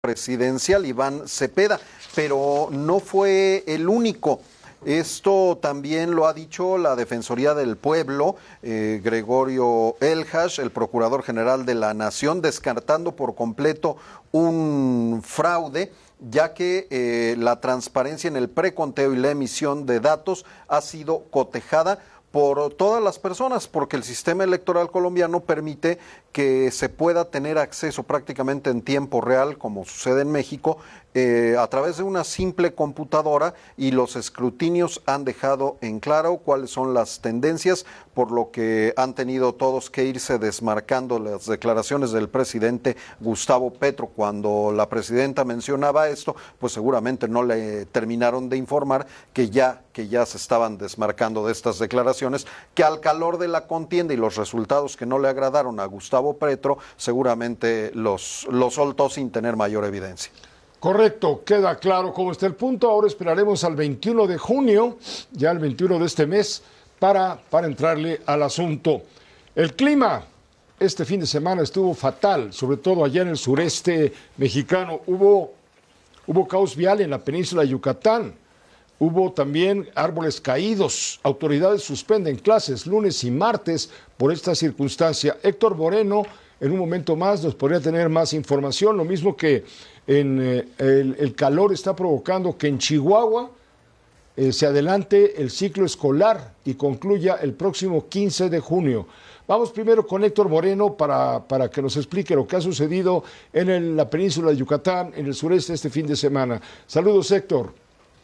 presidencial, Iván Cepeda, pero no fue el único. Esto también lo ha dicho la Defensoría del Pueblo, Gregorio Eljas, el Procurador General de la Nación, descartando por completo un fraude, ya que la transparencia en el preconteo y la emisión de datos ha sido cotejada por todas las personas, porque el sistema electoral colombiano permite que se pueda tener acceso prácticamente en tiempo real, como sucede en México, a través de una simple computadora, y los escrutinios han dejado en claro cuáles son las tendencias, por lo que han tenido todos que irse desmarcando las declaraciones del presidente Gustavo Petro. Cuando la presidenta mencionaba esto, pues seguramente no le terminaron de informar que ya se estaban desmarcando de estas declaraciones, que al calor de la contienda y los resultados que no le agradaron a Gustavo Petro, seguramente los soltó sin tener mayor evidencia. Correcto, queda claro cómo está el punto. Ahora esperaremos al 21 de junio, ya el 21 de este mes, para entrarle al asunto. El clima este fin de semana estuvo fatal, sobre todo allá en el sureste mexicano. Hubo caos vial en la península de Yucatán. Hubo también árboles caídos. Autoridades suspenden clases lunes y martes por esta circunstancia. Héctor Moreno, en un momento más, nos podría tener más información. Lo mismo que el calor está provocando que en Chihuahua se adelante el ciclo escolar y concluya el próximo 15 de junio. Vamos primero con Héctor Moreno para que nos explique lo que ha sucedido en la península de Yucatán, en el sureste este fin de semana. Saludos, Héctor.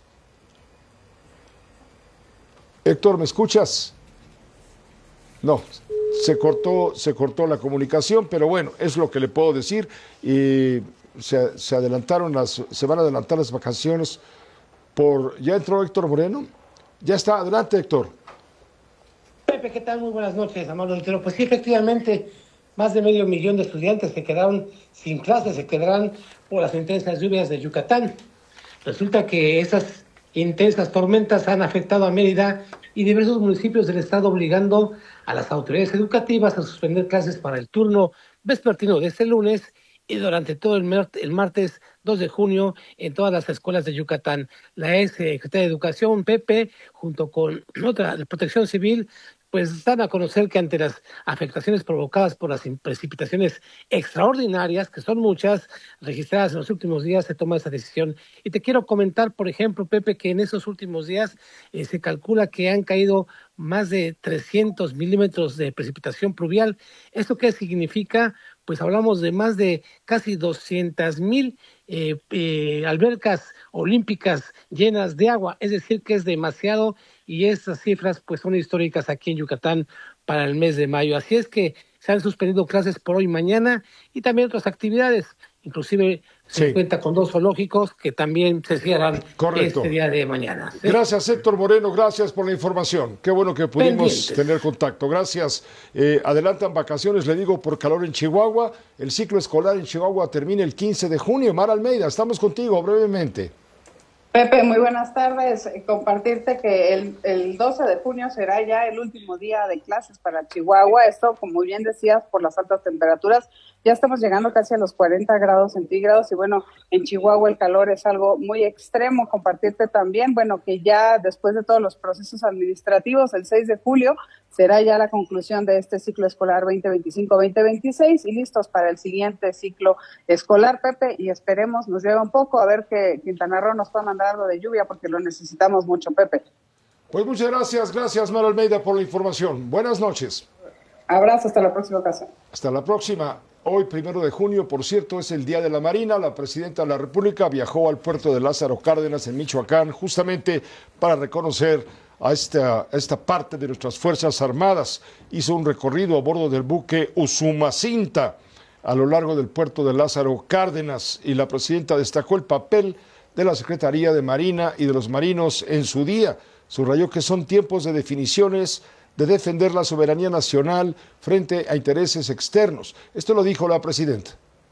Héctor, ¿me escuchas? No, se cortó la comunicación, pero bueno, es lo que le puedo decir. Y se van a adelantar las vacaciones ¿Ya entró Héctor Moreno? Ya está, adelante, Héctor. Pepe, ¿qué tal? Muy buenas noches, amable auditorio. Pues sí, efectivamente, más de 500,000 de estudiantes se quedaron sin clases, se quedarán por las intensas lluvias de Yucatán. Resulta que esas intensas tormentas han afectado a Mérida y diversos municipios del estado, obligando a las autoridades educativas a suspender clases para el turno vespertino de este lunes y durante todo el martes 2 de junio en todas las escuelas de Yucatán. La ex secretaria de Educación, Pepe, junto con otra de Protección Civil, pues dan a conocer que ante las afectaciones provocadas por las precipitaciones extraordinarias, que son muchas, registradas en los últimos días, se toma esa decisión. Y te quiero comentar, por ejemplo, Pepe, que en esos últimos días se calcula que han caído más de 300 milímetros de precipitación pluvial. ¿Esto qué significa? Pues hablamos de más de casi 200,000 albercas olímpicas llenas de agua, es decir, que es demasiado, y esas cifras pues son históricas aquí en Yucatán para el mes de mayo. Así es que se han suspendido clases por hoy y mañana y también otras actividades. Inclusive se cuenta con 2 zoológicos que también se cierran este día de mañana. ¿Sí? Gracias, Héctor Moreno, gracias por la información. Qué bueno que pudimos tener contacto. Gracias. Adelantan vacaciones, le digo, por calor en Chihuahua. El ciclo escolar en Chihuahua termina el 15 de junio. Mar Almeida, estamos contigo brevemente. Pepe, muy buenas tardes. Compartirte que el 12 de junio será ya el último día de clases para Chihuahua. Esto, como bien decías, por las altas temperaturas. Ya estamos llegando casi a los 40 grados centígrados y bueno, en Chihuahua el calor es algo muy extremo. Compartirte también, bueno, que ya después de todos los procesos administrativos, el 6 de julio será ya la conclusión de este ciclo escolar 2025-2026 y listos para el siguiente ciclo escolar, Pepe, y esperemos nos lleve un poco a ver que Quintana Roo nos pueda mandar algo de lluvia porque lo necesitamos mucho, Pepe. Pues muchas gracias, Mar Almeida, por la información. Buenas noches. Abrazo, hasta la próxima ocasión. Hasta la próxima. Hoy, 1 de junio, por cierto, es el Día de la Marina. La presidenta de la República viajó al puerto de Lázaro Cárdenas, en Michoacán, justamente para reconocer a esta parte de nuestras Fuerzas Armadas. Hizo un recorrido a bordo del buque Usumacinta a lo largo del puerto de Lázaro Cárdenas, y la presidenta destacó el papel de la Secretaría de Marina y de los marinos en su día. Subrayó que son tiempos de definiciones, de defender la soberanía nacional frente a intereses externos. Esto lo dijo la presidenta.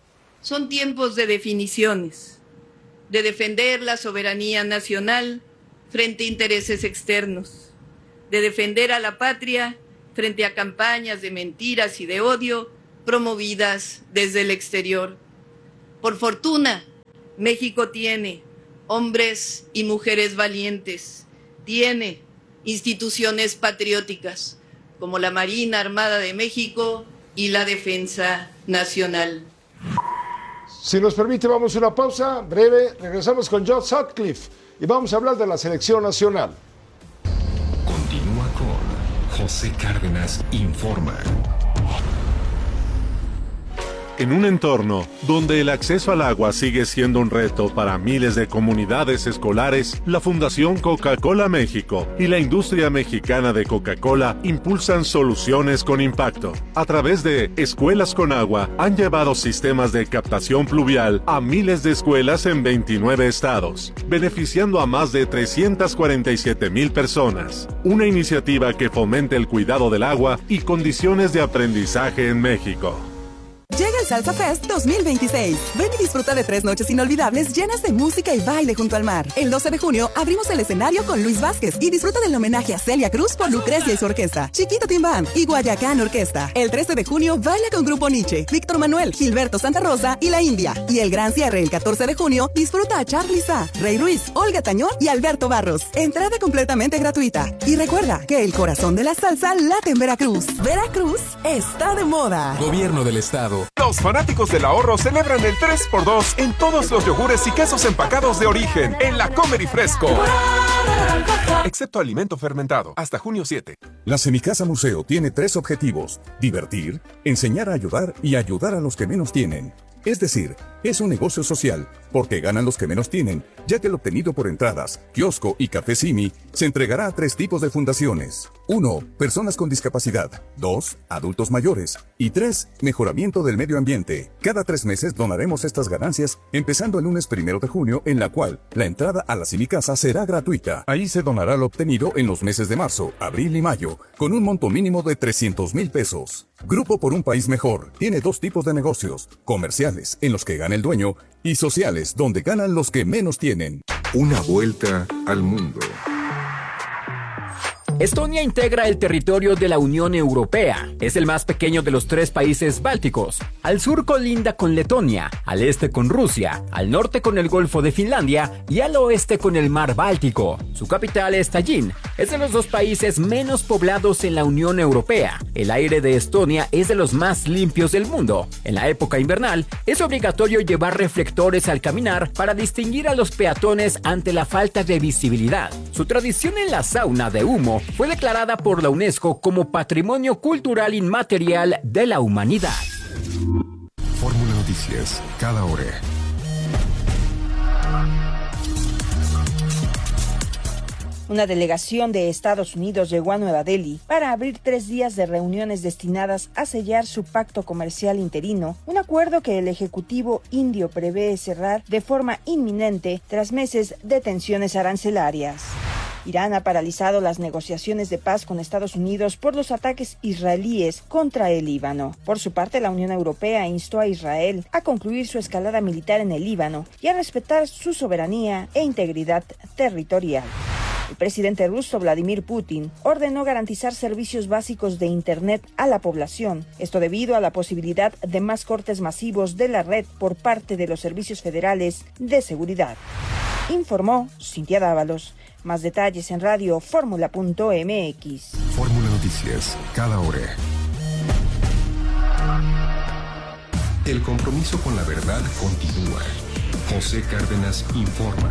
Son tiempos de definiciones, de defender la soberanía nacional frente a intereses externos, de defender a la patria frente a campañas de mentiras y de odio promovidas desde el exterior. Por fortuna, México tiene hombres y mujeres valientes, tiene instituciones patrióticas como la Marina Armada de México y la Defensa Nacional. Si nos permite, vamos a una pausa breve. Regresamos con John Sutcliffe y vamos a hablar de la selección nacional. Continúa con José Cárdenas Informa. En un entorno donde el acceso al agua sigue siendo un reto para miles de comunidades escolares, la Fundación Coca-Cola México y la industria mexicana de Coca-Cola impulsan soluciones con impacto. A través de Escuelas con Agua, han llevado sistemas de captación pluvial a miles de escuelas en 29 estados, beneficiando a más de 347,000 personas. Una iniciativa que fomenta el cuidado del agua y condiciones de aprendizaje en México. Llega el Salsa Fest 2026. Ven y disfruta de 3 noches inolvidables llenas de música y baile junto al mar. El 12 de junio abrimos el escenario con Luis Vázquez y disfruta del homenaje a Celia Cruz por Lucrecia y su orquesta, Chiquito Team Band y Guayacán Orquesta. El 13 de junio baila con Grupo Nietzsche, Víctor Manuel, Gilberto Santa Rosa y La India. Y el gran cierre el 14 de junio disfruta a Charly Sa, Rey Ruiz, Olga Tañón y Alberto Barros. Entrada completamente gratuita. Y recuerda que el corazón de la salsa late en Veracruz. Veracruz está de moda. Gobierno del Estado. Los fanáticos del ahorro celebran el 3x2 en todos los yogures y quesos empacados de origen en la Comer y Fresco. Excepto alimento fermentado, hasta junio 7. La Semicasa Museo tiene 3 objetivos: divertir, enseñar a ayudar y ayudar a los que menos tienen. Es decir, es un negocio social, porque ganan los que menos tienen, ya que el obtenido por entradas, kiosco y café Simi se entregará a 3 tipos de fundaciones. 1. Personas con discapacidad. 2. Adultos mayores. Y 3. Mejoramiento del medio ambiente. Cada 3 meses donaremos estas ganancias, empezando el lunes 1 de junio, en la cual la entrada a la Semicasa será gratuita. Ahí se donará lo obtenido en los meses de marzo, abril y mayo, con un monto mínimo de 300,000 pesos. Grupo por un País Mejor tiene 2 tipos de negocios: comerciales, en los que gana el dueño, y sociales, donde ganan los que menos tienen. Una vuelta al mundo. Estonia integra el territorio de la Unión Europea. Es el más pequeño de los 3 países bálticos. Al sur colinda con Letonia, al este con Rusia, al norte con el Golfo de Finlandia y al oeste con el Mar Báltico. Su capital es Tallinn. Es de los 2 países menos poblados en la Unión Europea. El aire de Estonia es de los más limpios del mundo. En la época invernal, es obligatorio llevar reflectores al caminar para distinguir a los peatones ante la falta de visibilidad. Su tradición en la sauna de humo fue declarada por la UNESCO como Patrimonio Cultural Inmaterial de la Humanidad. Fórmula Noticias, cada hora. Una delegación de Estados Unidos llegó a Nueva Delhi para abrir 3 días de reuniones destinadas a sellar su pacto comercial interino, un acuerdo que el Ejecutivo indio prevé cerrar de forma inminente tras meses de tensiones arancelarias. Irán ha paralizado las negociaciones de paz con Estados Unidos por los ataques israelíes contra el Líbano. Por su parte, la Unión Europea instó a Israel a concluir su escalada militar en el Líbano y a respetar su soberanía e integridad territorial. El presidente ruso Vladimir Putin ordenó garantizar servicios básicos de Internet a la población, esto debido a la posibilidad de más cortes masivos de la red por parte de los servicios federales de seguridad. Informó Cintia Dávalos. Más detalles en radio fórmula.mx. Fórmula Noticias, cada hora. El compromiso con la verdad continúa. José Cárdenas Informa.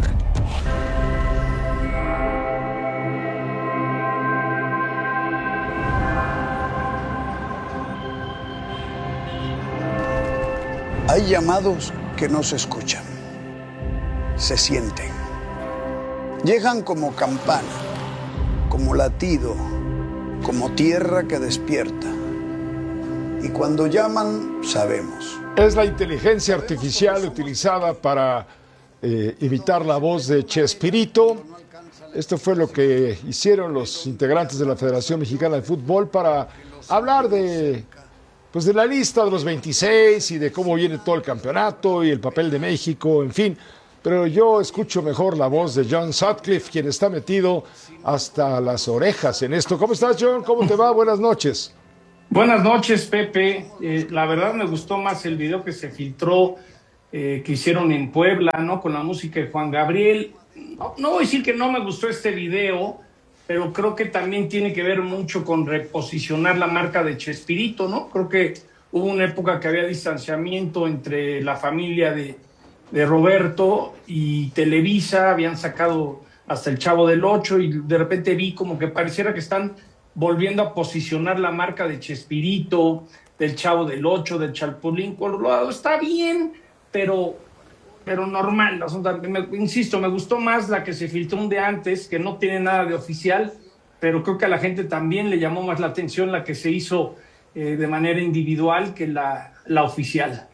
Hay llamados que no se escuchan, se sienten. Llegan como campana, como latido, como tierra que despierta. Y cuando llaman, sabemos. Es la inteligencia artificial utilizada para imitar la voz de Chespirito. Esto fue lo que hicieron los integrantes de la Federación Mexicana de Fútbol para hablar de la lista de los 26 y de cómo viene todo el campeonato y el papel de México, en fin. Pero yo escucho mejor la voz de John Sutcliffe, quien está metido hasta las orejas en esto. ¿Cómo estás, John? ¿Cómo te va? Buenas noches. Buenas noches, Pepe. La verdad me gustó más el video que se filtró que hicieron en Puebla, ¿no? Con la música de Juan Gabriel. No voy a decir que no me gustó este video, pero creo que también tiene que ver mucho con reposicionar la marca de Chespirito, ¿no? Creo que hubo una época que había distanciamiento entre la familia de Roberto y Televisa, habían sacado hasta el Chavo del Ocho y de repente vi como que pareciera que están volviendo a posicionar la marca de Chespirito, del Chavo del Ocho, del Chapulín Colorado. Está bien, pero normal. Insisto, me gustó más la que se filtró un día antes, que no tiene nada de oficial, pero creo que a la gente también le llamó más la atención la que se hizo de manera individual que la oficial.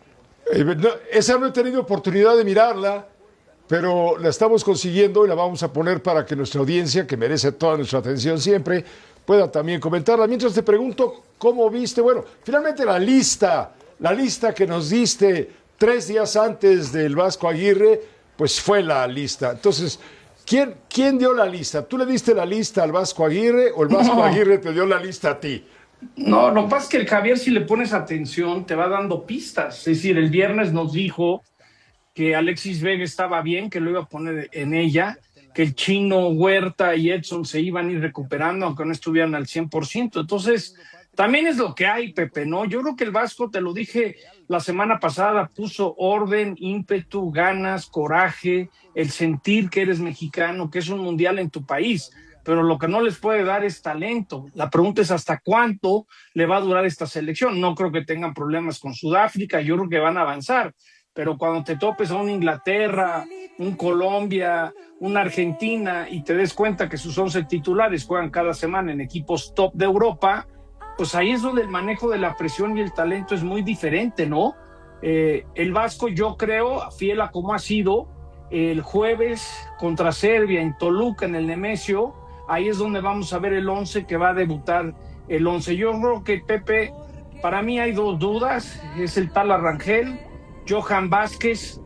Esa no he tenido oportunidad de mirarla, pero la estamos consiguiendo y la vamos a poner para que nuestra audiencia, que merece toda nuestra atención siempre, pueda también comentarla. Mientras te pregunto, ¿cómo viste? Bueno, finalmente la lista que nos diste 3 días antes del Vasco Aguirre, pues fue la lista. Entonces, ¿quién dio la lista? ¿Tú le diste la lista al Vasco Aguirre o el Vasco Aguirre te dio la lista a ti? No, lo que pasa es que el Javier, si le pones atención, te va dando pistas. Es decir, el viernes nos dijo que Alexis Vega estaba bien, que lo iba a poner en ella, que el Chino, Huerta y Edson se iban a ir recuperando, aunque no estuvieran al 100%. Entonces, también es lo que hay, Pepe, ¿no? Yo creo que el Vasco, te lo dije la semana pasada, puso orden, ímpetu, ganas, coraje, el sentir que eres mexicano, que es un mundial en tu país. Pero lo que no les puede dar es talento. La pregunta es hasta cuánto le va a durar esta selección. No creo que tengan problemas con Sudáfrica, yo creo que van a avanzar. Pero cuando te topes a una Inglaterra, un Colombia, una Argentina y te des cuenta que sus 11 titulares juegan cada semana en equipos top de Europa, pues ahí es donde el manejo de la presión y el talento es muy diferente, ¿no? El Vasco, yo creo, fiel a como ha sido, el jueves contra Serbia en Toluca, en el Nemesio, ahí es donde vamos a ver el 11 que va a debutar el 11. Yo creo que, Pepe, para mí hay 2 dudas, es el tal Rangel, Johan Vázquez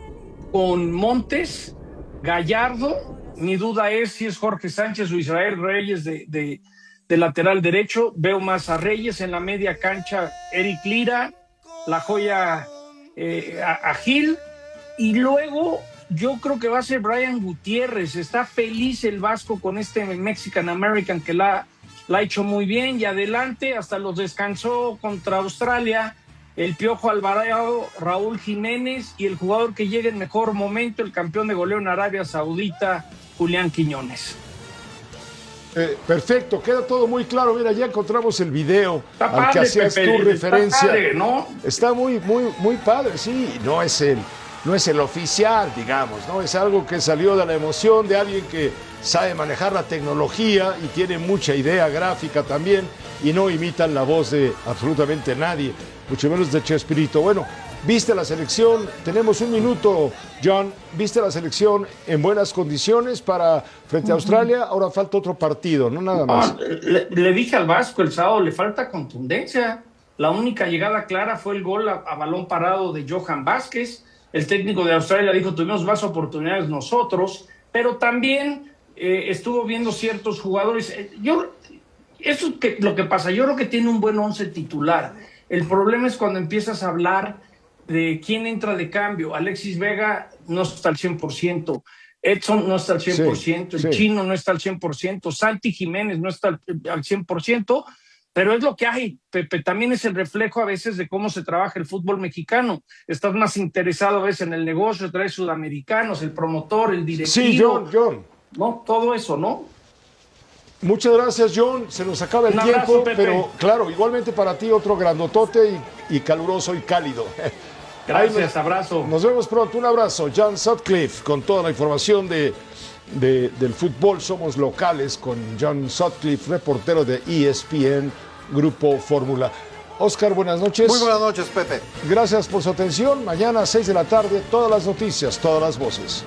con Montes, Gallardo. Mi duda es si es Jorge Sánchez o Israel Reyes de lateral derecho. Veo más a Reyes en la media cancha, Eric Lira, la joya a Gil, y luego yo creo que va a ser Brian Gutiérrez. Está feliz el Vasco con este Mexican American que la ha hecho muy bien, y adelante hasta los descansó contra Australia el Piojo Alvarado, Raúl Jiménez, y el jugador que llega en mejor momento, el campeón de goleo en Arabia Saudita, Julián Quiñones. Perfecto, queda todo muy claro. Mira, ya encontramos el video al que hacías tu referencia. Está padre, ¿no? Está muy padre, sí. No es el oficial, digamos, ¿no? Es algo que salió de la emoción de alguien que sabe manejar la tecnología y tiene mucha idea gráfica también, y no imitan la voz de absolutamente nadie, mucho menos de Chespirito. Bueno, viste la selección, tenemos 1 minuto, John. Viste la selección en buenas condiciones para frente a Australia. Ahora falta otro partido, no nada más. Le dije al Vasco el sábado, le falta contundencia. La única llegada clara fue el gol a balón parado de Johan Vázquez. El técnico de Australia dijo, tuvimos más oportunidades nosotros, pero también estuvo viendo ciertos jugadores. Eso es lo que pasa. Yo creo que tiene un buen 11 titular. El problema es cuando empiezas a hablar de quién entra de cambio. Alexis Vega no está al 100%, Edson no está al 100%, el Chino no está al 100%, Santi Jiménez no está al 100%, pero es lo que hay, Pepe. También es el reflejo a veces de cómo se trabaja el fútbol mexicano. Estás más interesado a veces en el negocio, traes sudamericanos, el promotor, el directivo. Sí, John. ¿No? Todo eso, ¿no? Muchas gracias, John. Se nos acaba el tiempo, pero claro, igualmente para ti otro grandotote y caluroso y cálido. Gracias, abrazo. Nos vemos pronto, un abrazo. John Sutcliffe con toda la información del fútbol. Somos locales con John Sutcliffe, reportero de ESPN, Grupo Fórmula. Oscar, buenas noches. Muy buenas noches, Pepe. Gracias por su atención. Mañana a 6 de la tarde, todas las noticias, todas las voces.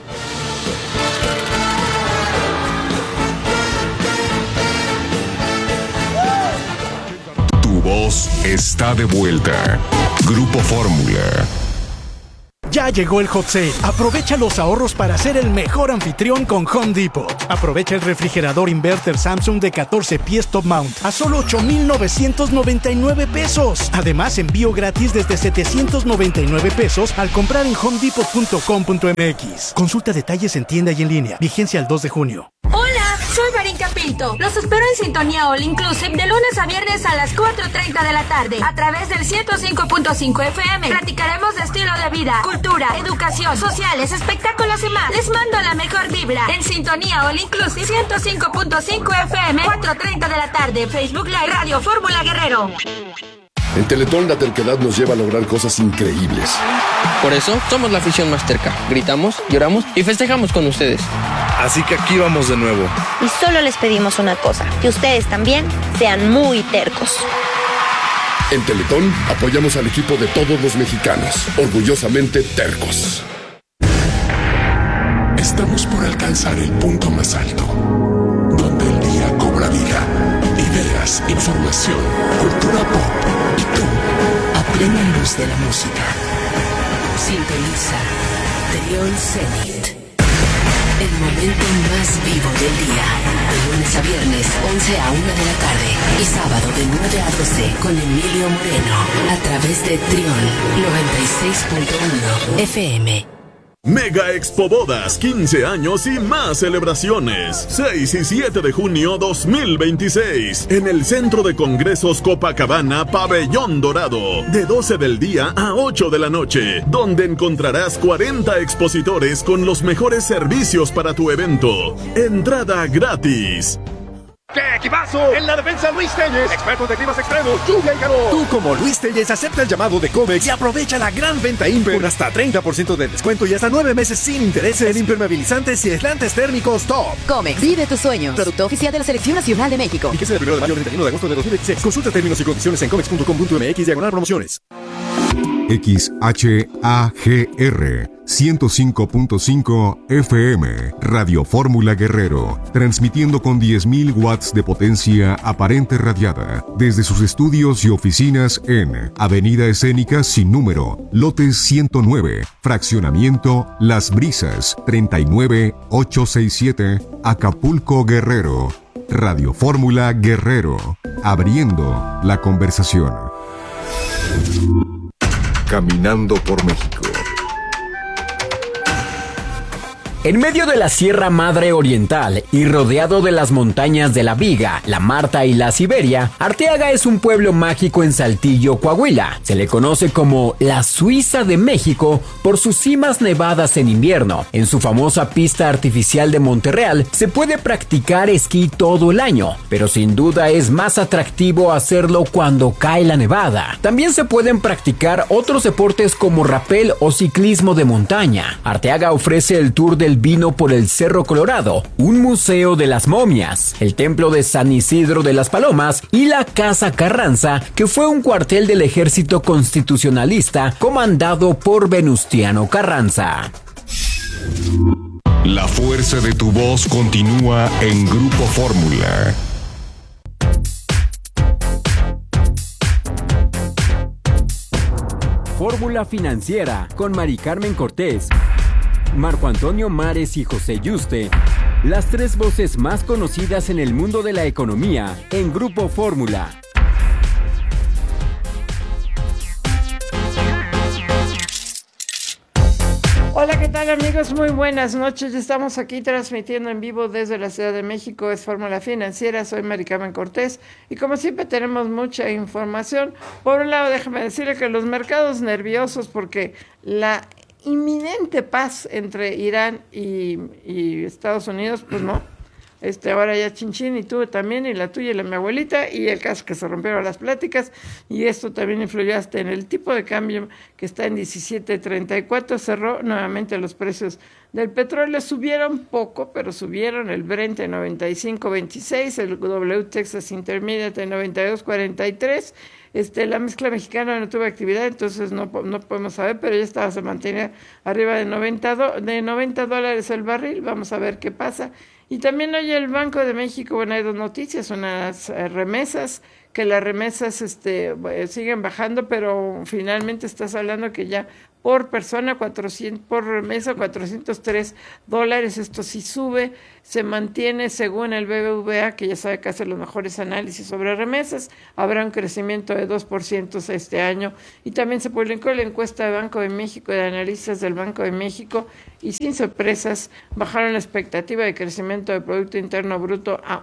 Tu voz está de vuelta. Grupo Fórmula. Ya llegó el Hot Sale. Aprovecha los ahorros para ser el mejor anfitrión con Home Depot. Aprovecha el refrigerador inverter Samsung de 14 pies top mount a solo 8,999 pesos. Además, envío gratis desde 799 pesos al comprar en homedepot.com.mx. Consulta detalles en tienda y en línea. Vigencia al 2 de junio. Hola, soy Marinka Pinto. Los espero en Sintonía All Inclusive de lunes a viernes a las 4:30 de la tarde a través del 105.5 FM. Platicaremos de estilo de vida, cultura, educación, sociales, espectáculos y más. Les mando la mejor vibra en Sintonía All Inclusive 105.5 FM, 4:30 de la tarde. Facebook Live, Radio Fórmula Guerrero. En Teletón la terquedad nos lleva a lograr cosas increíbles. Por eso somos la afición más terca. Gritamos, lloramos y festejamos con ustedes. Así que aquí vamos de nuevo. Y solo les pedimos una cosa, que ustedes también sean muy tercos. En Teletón apoyamos al equipo de todos los mexicanos, orgullosamente tercos. Estamos por alcanzar el punto más alto, donde el día cobra vida. Ideas, información, cultura pop y tú, a plena luz de la música. Sintoniza Trión Zenit. El momento más vivo del día. De lunes a viernes, 11 a 1 de la tarde. Y sábado de 9 a 12 con Emilio Moreno. A través de Trión 96.1 FM. Mega Expo Bodas, 15 años y más celebraciones. 6 y 7 de junio 2026. En el Centro de Congresos Copacabana, Pabellón Dorado. De 12 del día a 8 de la noche. Donde encontrarás 40 expositores con los mejores servicios para tu evento. Entrada gratis. ¡Qué equipazo! En la defensa, Luis Telles, experto de climas extremos, lluvia y calor. Tú, como Luis Telles, acepta el llamado de Comex y aprovecha la gran venta Imper con hasta 30% de descuento y hasta 9 meses sin intereses en impermeabilizantes y aislantes térmicos top. Comex, vive tus sueños. Producto oficial de la Selección Nacional de México. Fíjese del 1 de mayo al 31 de agosto de 2016. Consulta términos y condiciones en comex.com.mx/promociones. XHAGR 105.5 FM, Radio Fórmula Guerrero, transmitiendo con 10.000 watts de potencia aparente radiada, desde sus estudios y oficinas en Avenida Escénica sin número, lote 109, fraccionamiento Las Brisas, 39867, Acapulco, Guerrero. Radio Fórmula Guerrero, abriendo la conversación. Caminando por México. En medio de la Sierra Madre Oriental y rodeado de las montañas de la Viga, la Marta y la Siberia, Arteaga es un pueblo mágico en Saltillo, Coahuila. Se le conoce como la Suiza de México por sus cimas nevadas en invierno. En su famosa pista artificial de Monterreal se puede practicar esquí todo el año, pero sin duda es más atractivo hacerlo cuando cae la nevada. También se pueden practicar otros deportes como rapel o ciclismo de montaña. Arteaga ofrece el tour del vino por el Cerro Colorado, un museo de las momias, el templo de San Isidro de las Palomas y la Casa Carranza, que fue un cuartel del ejército constitucionalista comandado por Venustiano Carranza. La fuerza de tu voz continúa en Grupo Fórmula. Fórmula Financiera con Mari Carmen Cortés, Marco Antonio Mares y José Yuste, las tres voces más conocidas en el mundo de la economía en Grupo Fórmula. Hola, ¿qué tal amigos? Muy buenas noches. Ya estamos aquí transmitiendo en vivo desde la Ciudad de México. Es Fórmula Financiera, soy Mari Carmen Cortés y como siempre tenemos mucha información. Por un lado, déjame decirle que los mercados nerviosos porque la inminente paz entre Irán y Estados Unidos, pues no. Ahora ya chinchín y tú también, y la tuya y la mi abuelita, y el caso que se rompieron las pláticas, y esto también influyó hasta en el tipo de cambio que está en 17.34, cerró nuevamente los precios del petróleo, subieron poco, pero subieron el Brent en 95.26, el W Texas Intermediate en 92.43, la mezcla mexicana no tuvo actividad, entonces no podemos saber, pero ya se mantenía arriba de $90 el barril, vamos a ver qué pasa. Y también hoy el Banco de México, bueno, hay dos noticias, unas remesas, que las remesas siguen bajando, pero finalmente estás hablando que ya por persona, por remesa, $403. Esto sí sube, se mantiene según el BBVA, que ya sabe que hace los mejores análisis sobre remesas. Habrá un crecimiento de 2% este año. Y también se publicó la encuesta de Banco de México, de analistas del Banco de México, y sin sorpresas bajaron la expectativa de crecimiento del Producto Interno Bruto a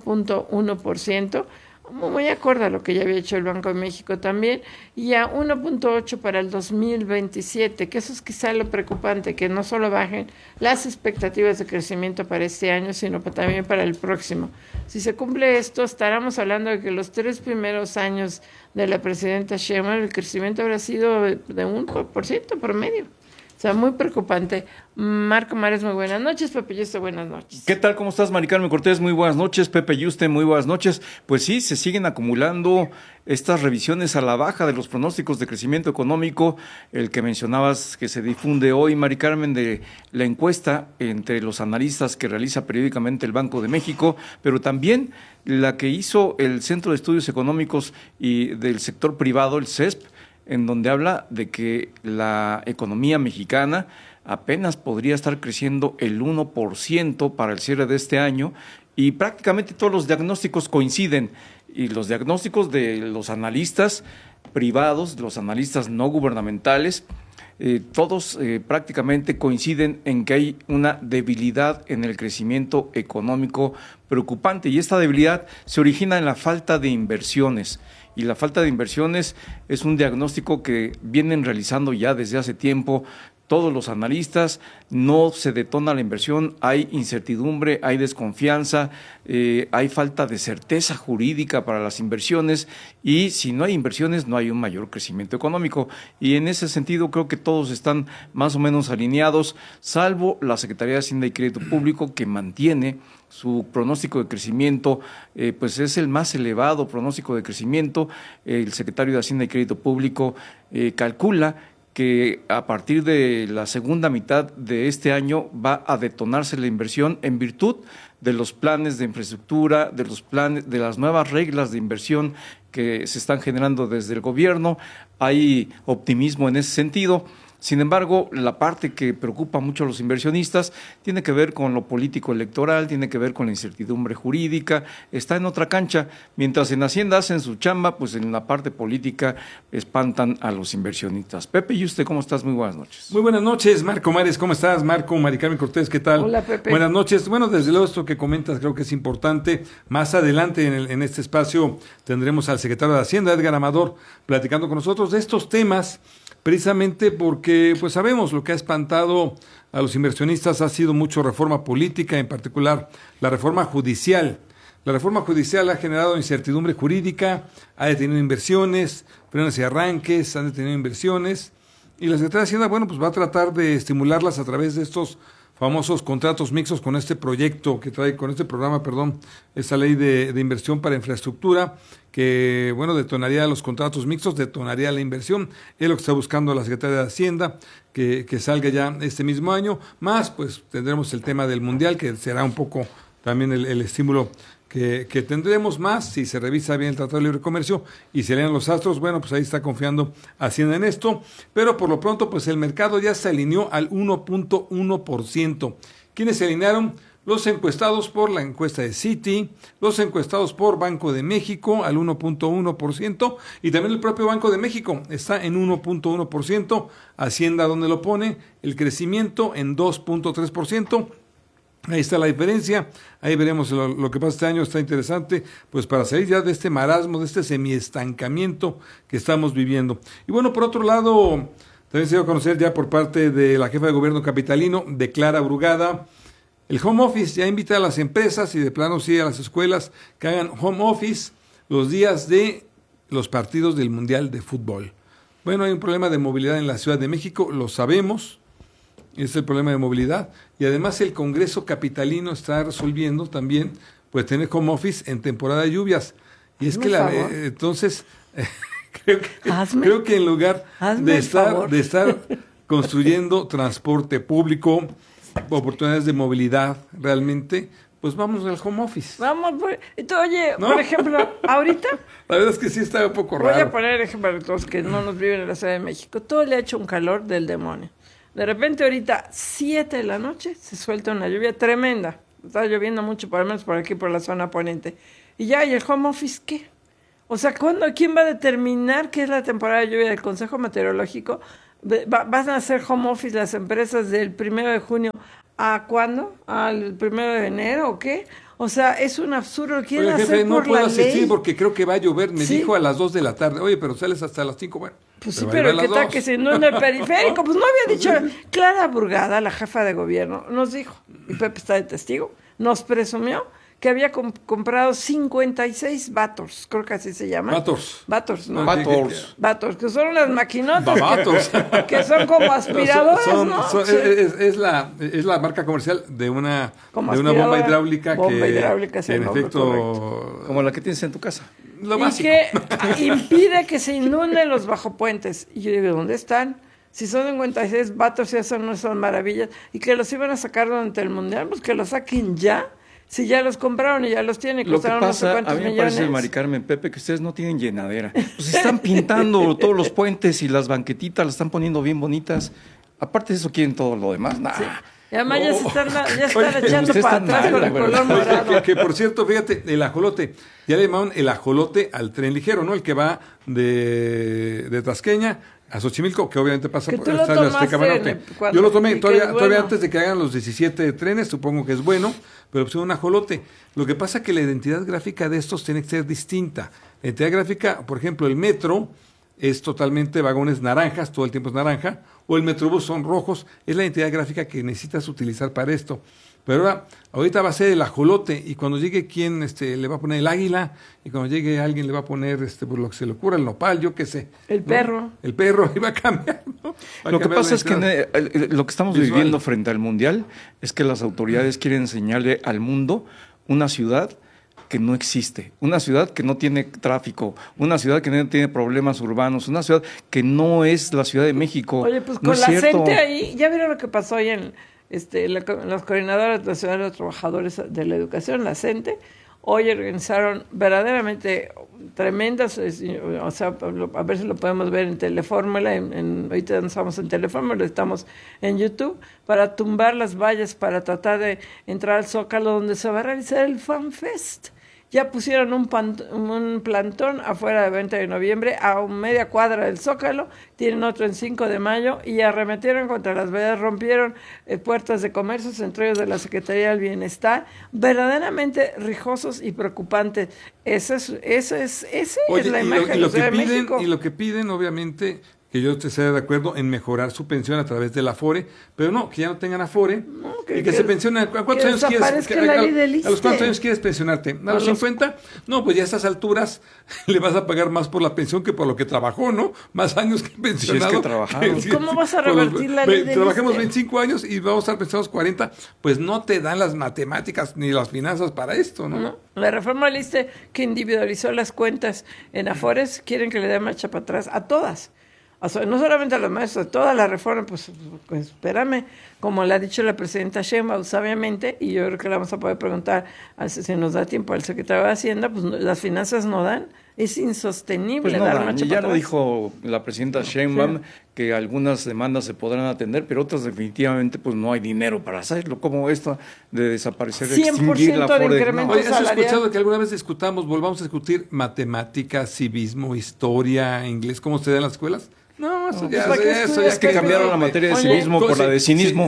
1.1%. Muy acorde a lo que ya había hecho el Banco de México también, y a 1.8 para el 2027, que eso es quizá lo preocupante, que no solo bajen las expectativas de crecimiento para este año, sino también para el próximo. Si se cumple esto, estaremos hablando de que los 3 primeros años de la presidenta Sheinbaum el crecimiento habrá sido de 1% promedio. O sea, muy preocupante. Marco Mares, muy buenas noches. Pepe Yuste, buenas noches. ¿Qué tal? ¿Cómo estás, Mari Carmen Cortés? Muy buenas noches. Pepe Yuste, muy buenas noches. Pues sí, se siguen acumulando estas revisiones a la baja de los pronósticos de crecimiento económico. El que mencionabas que se difunde hoy, Mari Carmen, de la encuesta entre los analistas que realiza periódicamente el Banco de México, pero también la que hizo el Centro de Estudios Económicos y del Sector Privado, el CESP, en donde habla de que la economía mexicana apenas podría estar creciendo el 1% para el cierre de este año, y prácticamente todos los diagnósticos coinciden, y los diagnósticos de los analistas privados, los analistas no gubernamentales, todos prácticamente coinciden en que hay una debilidad en el crecimiento económico preocupante, y esta debilidad se origina en la falta de inversiones. Y la falta de inversiones es un diagnóstico que vienen realizando ya desde hace tiempo todos los analistas. No se detona la inversión, hay incertidumbre, hay desconfianza, hay falta de certeza jurídica para las inversiones, y si no hay inversiones no hay un mayor crecimiento económico. Y en ese sentido creo que todos están más o menos alineados, salvo la Secretaría de Hacienda y Crédito Público, que mantiene su pronóstico de crecimiento, pues es el más elevado pronóstico de crecimiento. El secretario de Hacienda y Crédito Público calcula que a partir de la segunda mitad de este año va a detonarse la inversión en virtud de los planes de infraestructura, de los planes, de las nuevas reglas de inversión que se están generando desde el gobierno. Hay optimismo en ese sentido. Sin embargo, la parte que preocupa mucho a los inversionistas tiene que ver con lo político electoral, tiene que ver con la incertidumbre jurídica, está en otra cancha. Mientras en Hacienda hacen su chamba, pues en la parte política espantan a los inversionistas. Pepe, ¿y usted cómo estás? Muy buenas noches. Muy buenas noches, Marco Mares, ¿cómo estás? Marco, Mari Carmen Cortés, ¿qué tal? Hola, Pepe. Buenas noches. Bueno, desde luego esto que comentas creo que es importante. Más adelante en este espacio tendremos al secretario de Hacienda, Edgar Amador, platicando con nosotros de estos temas, precisamente porque pues sabemos lo que ha espantado a los inversionistas ha sido mucho reforma política, en particular la reforma judicial. La reforma judicial ha generado incertidumbre jurídica, ha detenido inversiones, frenos y arranques, han detenido inversiones, y la Secretaría de Hacienda, bueno, pues va a tratar de estimularlas a través de estos famosos contratos mixtos con este proyecto que trae, con este programa, esta ley de inversión para infraestructura, que, bueno, detonaría los contratos mixtos, detonaría la inversión. Es lo que está buscando la Secretaría de Hacienda, que salga ya este mismo año. Más, pues, tendremos el tema del Mundial, que será un poco también el estímulo que tendremos más si se revisa bien el Tratado de Libre Comercio y se leen los astros. Bueno, pues ahí está confiando Hacienda en esto, pero por lo pronto pues el mercado ya se alineó al 1.1%. ¿Quiénes se alinearon? Los encuestados por la encuesta de Citi, los encuestados por Banco de México al 1.1%, y también el propio Banco de México está en 1.1%. Hacienda, ¿dónde lo pone? El crecimiento en 2.3%. Ahí está la diferencia, ahí veremos lo que pasa este año. Está interesante, pues para salir ya de este marasmo, de este semiestancamiento que estamos viviendo. Y bueno, por otro lado, también se dio a conocer ya por parte de la jefa de gobierno capitalino, de Clara Brugada, el home office. Ya invita a las empresas y de plano sí a las escuelas que hagan home office los días de los partidos del Mundial de Fútbol. Bueno, hay un problema de movilidad en la Ciudad de México, lo sabemos. Es el problema de movilidad, y además el Congreso capitalino está resolviendo también pues tener home office en temporada de lluvias. Y es que entonces creo que en lugar de estar construyendo transporte público, oportunidades de movilidad realmente, pues vamos al home office. Vamos, pues, oye, ¿No? por ejemplo, ahorita... La verdad es que sí está un poco raro. Voy a poner ejemplo para todos que no nos viven en la Ciudad de México. Todo le ha hecho un calor del demonio. De repente ahorita, 7 de la noche, se suelta una lluvia tremenda. Está lloviendo mucho, por lo menos por aquí, por la zona poniente. Y ya, ¿y el home office qué? O sea, ¿quién va a determinar qué es la temporada de lluvia del Consejo Meteorológico? ¿Van a hacer home office las empresas del 1 de junio a cuándo? ¿Al 1 de enero o qué? O sea, es un absurdo. ¿Quieren Oye, hacer jefe, no por puedo la asistir ley? porque creo que va a llover. Me Sí. dijo a las 2 de la tarde. Oye, pero sales hasta las 5. Bueno, Pues sí, va a pero llover a ¿qué las tal 2? que se inunda el periférico? Pues no había dicho. Clara Burgada, la jefa de gobierno, nos dijo, y Pepe está de testigo, nos presumió que había comprado 56 Vators, creo que así se llaman. Vators, ¿no? Vators, que son unas maquinotas que son como aspiradoras, ¿no? Sí. Es la marca comercial de una bomba hidráulica que en efecto... Como la que tienes en tu casa. Lo y básico. que impide que se inunden los bajopuentes. Y yo digo, ¿dónde están? Si son 56 Vators, ya son maravillas. Y que los iban a sacar durante el Mundial, pues que los saquen ya. Si ya los compraron y ya los tienen, Lo que costaron no sé pasa, cuántos a mí me millones. parece, Mari Carmen, Pepe, que ustedes no tienen llenadera. Pues están pintando todos los puentes y las banquetitas, las están poniendo bien bonitas. Aparte de eso, quieren todo lo demás. Nah. Sí. Y además ya están Oye, echando usted para está atrás con mal, el güey. color morado. Que por cierto, fíjate, el ajolote, ya le llamaron el ajolote al tren ligero, ¿no? El que va de Tasqueña a Xochimilco, que obviamente pasa Que por tú lo está en la Azteca tomaste Norte. cuando- Yo lo tomé y que todavía, es bueno. todavía antes de que hagan los 17 trenes, supongo que es bueno, pero pues un ajolote. Lo que pasa es que la identidad gráfica de estos tiene que ser distinta. La identidad gráfica, por ejemplo, el metro es totalmente vagones naranjas, todo el tiempo es naranja, o el metrobús son rojos, es la identidad gráfica que necesitas utilizar para esto. Pero ahorita va a ser el ajolote, y cuando llegue quien le va a poner el águila, y cuando llegue alguien le va a poner por lo que se le ocurra, el nopal, yo qué sé. El ¿no? perro. El perro, y va a cambiar, ¿no? Va a Lo que cambiar pasa la es que identidad lo que estamos visual. viviendo frente al Mundial es que las autoridades quieren enseñarle al mundo una ciudad que no existe, una ciudad que no tiene tráfico, una ciudad que no tiene problemas urbanos, una ciudad que no es la Ciudad de México. Oye, pues No con es la cierto. gente ahí, ¿ya vieron lo que pasó hoy en las coordinadoras nacionales de trabajadores de la educación, la CENTE? Hoy organizaron verdaderamente tremendas, o sea, a ver si lo podemos ver en Telefórmula, ahorita no estamos en Telefórmula, estamos en YouTube, para tumbar las vallas, para tratar de entrar al Zócalo, donde se va a realizar el FanFest. Ya pusieron un plantón afuera de 20 de noviembre, a media cuadra del Zócalo, tienen otro en 5 de mayo, y arremetieron contra las veredas, rompieron puertas de comercios, entre ellos de la Secretaría del Bienestar, verdaderamente rijosos y preocupantes. Esa es la imagen de la Ciudad de México. Y lo que piden, obviamente, que yo esté de acuerdo en mejorar su pensión a través del Afore, pero no, que ya no tengan Afore, y que se pensionen. ¿A cuántos años quieres? ¿A los cuántos años quieres pensionarte? ¿A los 50? No, pues ya a estas alturas le vas a pagar más por la pensión que por lo que trabajó, ¿no? Más años que pensionado. Si es que trabajaron. ¿Cómo vas a revertir la ley del Trabajemos ISSSTE? 25 años y vamos a estar pensionados 40, pues no te dan las matemáticas ni las finanzas para esto, ¿no? No. La reforma del ISSSTE, que individualizó las cuentas en Afores, quieren que le den marcha para atrás a todas. O sea, no solamente a los maestros, toda la reforma, pues espérame, como le ha dicho la presidenta Sheinbaum sabiamente, y yo creo que le vamos a poder preguntar, si nos da tiempo, al secretario de Hacienda, pues las finanzas no dan, es insostenible Pues no dar dan. marcha Y para ya lo atrás. dijo la presidenta Sheinbaum, que algunas demandas se podrán atender, pero otras definitivamente pues no hay dinero para hacerlo, como esta de desaparecer, 100% extinguir la de Afore. incremento Oye, ¿has salarial. escuchado que alguna vez volvamos a discutir matemáticas, civismo, historia, inglés, cómo se da en las escuelas? No, eso ya ¿para qué eso estudias? Es que cambiaron la materia de Oye, civismo por la de cinismo.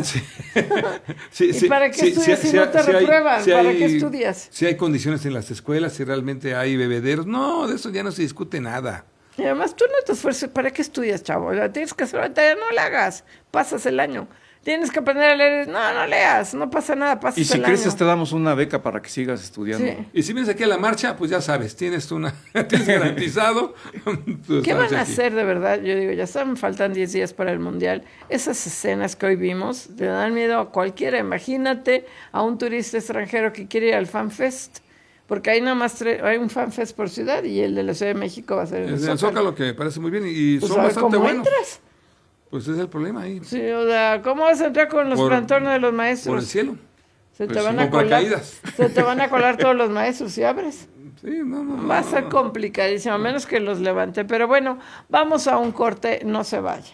¿Y para qué estudias si no te reprueban? ¿Para qué estudias? Si hay condiciones en las escuelas, si realmente hay bebederos. No, de eso ya no se discute nada. Y además tú no te esfuerzas, ¿para qué estudias, chavo? O sea, tienes que hacer ahorita, no la hagas, pasas el año. Tienes que aprender a leer, no leas, no pasa nada, pasas Y si el creces año. te damos una beca para que sigas estudiando. Sí. Y si vienes aquí a la marcha, pues ya sabes, tienes garantizado. ¿Qué van a hacer de verdad? Yo digo, ya saben, faltan 10 días para el Mundial. Esas escenas que hoy vimos le dan miedo a cualquiera. Imagínate a un turista extranjero que quiere ir al FanFest, porque hay nada más hay un FanFest por ciudad y el de la Ciudad de México va a ser en Es el Zócalo, que me parece muy bien, y Pues son a ver bastante cómo buenos. entras. Pues ese es el problema ahí. Sí, o sea, ¿cómo vas a entrar con los plantones de los maestros? Por el cielo. Se Pues te van sí, a colar. paracaídas. Se te van a colar todos los maestros si abres. Sí, no. Va a ser complicadísimo, a menos que los levante. Pero bueno, vamos a un corte, no se vaya.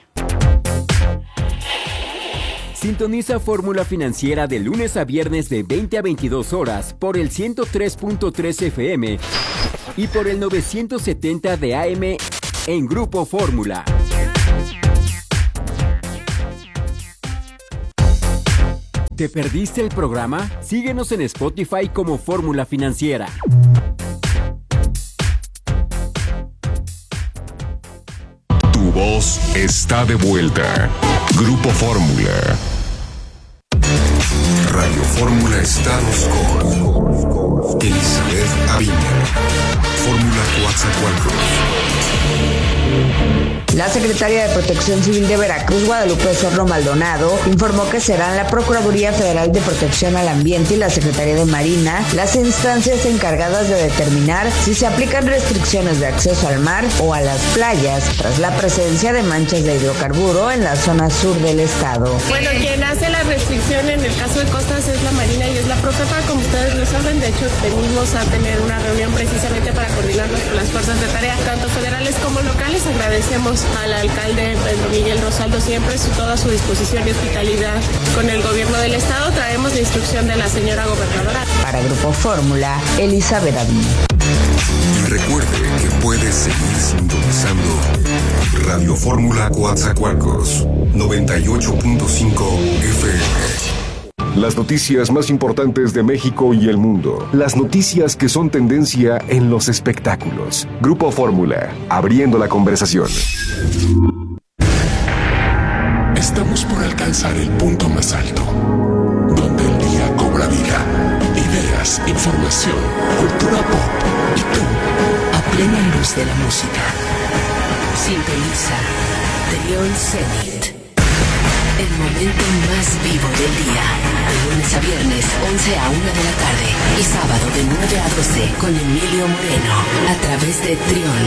Sintoniza Fórmula Financiera de lunes a viernes de 20 a 22 horas por el 103.3 FM y por el 970 de AM en Grupo Fórmula. ¿Te perdiste el programa? Síguenos en Spotify como Fórmula Financiera. Tu voz está de vuelta. Grupo Fórmula. Radio Fórmula Estados con Elizabeth Aviña. Fórmula Coatzacoalcos. La secretaria de Protección Civil de Veracruz, Guadalupe Zorro Maldonado, informó que serán la Procuraduría Federal de Protección al Ambiente y la Secretaría de Marina las instancias encargadas de determinar si se aplican restricciones de acceso al mar o a las playas tras la presencia de manchas de hidrocarburo en la zona sur del estado. Bueno, quien hace la restricción en el caso de costas es la Marina y es la Profepa, como ustedes lo saben. De hecho, venimos a tener una reunión precisamente para coordinarnos con las fuerzas de tarea, tanto federales como locales. Agradecemos al alcalde Pedro Miguel Rosaldo siempre toda su disposición y hospitalidad con el gobierno del estado. Traemos la instrucción de la señora gobernadora. Para Grupo Fórmula, Elizabeth Aviña. Y recuerde que puedes seguir sintonizando Radio Fórmula Coatzacoalcos 98.5 FM. Las noticias más importantes de México y el mundo. Las noticias que son tendencia en los espectáculos. Grupo Fórmula, abriendo la conversación. Estamos por alcanzar el punto más alto, donde el día cobra vida. Ideas, información, cultura pop y tú, a plena luz de la música. Sintoniza Trión Zenit. El momento más vivo del día. De lunes a viernes, 11 a 1 de la tarde. Y sábado de 9 a 12 con Emilio Moreno. A través de Trión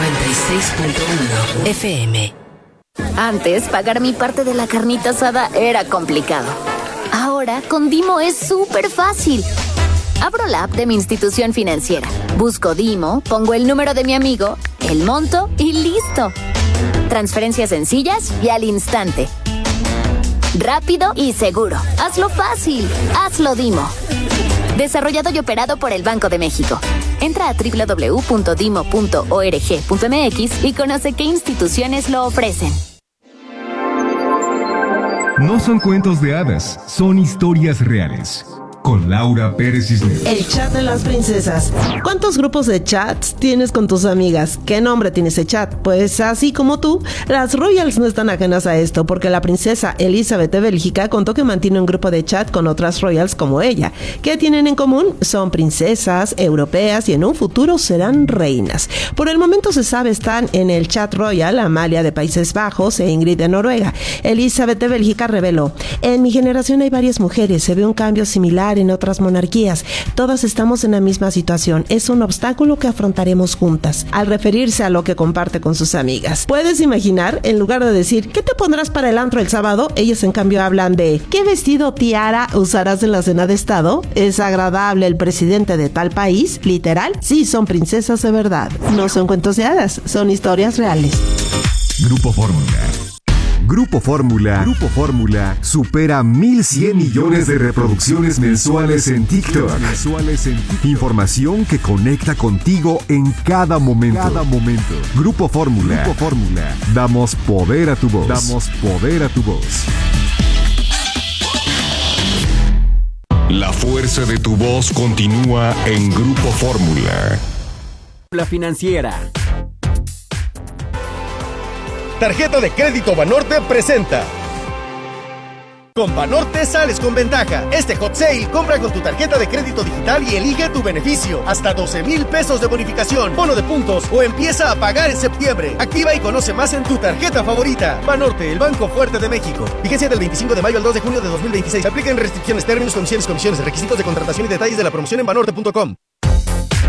96.1 FM. Antes, pagar mi parte de la carnita asada era complicado. Ahora, con Dimo es súper fácil. Abro la app de mi institución financiera. Busco Dimo, pongo el número de mi amigo, el monto y listo. Transferencias sencillas y al instante. Rápido y seguro. Hazlo fácil. Hazlo Dimo. Desarrollado y operado por el Banco de México. Entra a www.dimo.org.mx y conoce qué instituciones lo ofrecen. No son cuentos de hadas, son historias reales. Con Laura Pérez Cisneros. El chat de las princesas. ¿Cuántos grupos de chats tienes con tus amigas? ¿Qué nombre tiene ese chat? Pues así como tú, las Royals no están ajenas a esto, porque la princesa Elizabeth de Bélgica contó que mantiene un grupo de chat con otras Royals como ella. ¿Qué tienen en común? Son princesas europeas y en un futuro serán reinas. Por el momento se sabe están en el chat Royal Amalia de Países Bajos e Ingrid de Noruega. Elizabeth de Bélgica reveló: en mi generación hay varias mujeres, se ve un cambio similar en otras monarquías. Todas estamos en la misma situación. Es un obstáculo que afrontaremos juntas. Al referirse a lo que comparte con sus amigas. ¿Puedes imaginar? En lugar de decir ¿qué te pondrás para el antro el sábado? Ellas en cambio hablan de ¿qué vestido o tiara usarás en la cena de estado? ¿Es agradable el presidente de tal país? ¿Literal? Sí, son princesas de verdad. No son cuentos de hadas, son historias reales. Grupo Fórmula. Grupo Fórmula supera 1,100 millones de reproducciones mensuales en TikTok. Información que conecta contigo en cada momento. Grupo Fórmula. Damos poder a tu voz. La fuerza de tu voz continúa en Grupo Fórmula. La financiera. Tarjeta de Crédito Banorte presenta. Con Banorte sales con ventaja. Este hot sale, compra con tu tarjeta de crédito digital y elige tu beneficio. Hasta 12,000 pesos de bonificación, bono de puntos o empieza a pagar en septiembre. Activa y conoce más en tu tarjeta favorita. Banorte, el banco fuerte de México. Vigencia del 25 de mayo al 2 de junio de 2026. Aplican restricciones, términos, condiciones, comisiones, requisitos de contratación y detalles de la promoción en banorte.com.